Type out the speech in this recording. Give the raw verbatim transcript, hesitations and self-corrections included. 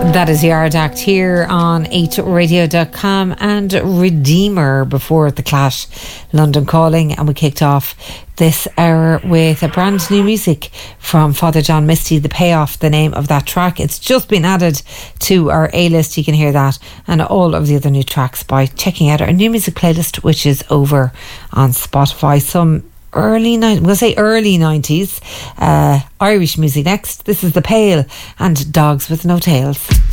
That is Yard Act here on eight radio dot com and Redeemer before The Clash, London Calling. And we kicked off this hour with a brand new music from Father John Misty, The Payoff, the name of that track. It's just been added to our A-list. You can hear that and all of the other new tracks by checking out our new music playlist, which is over on Spotify. Some early nineties, we'll say early nineties uh, Irish music next. This is The Pale and Dogs with No Tails.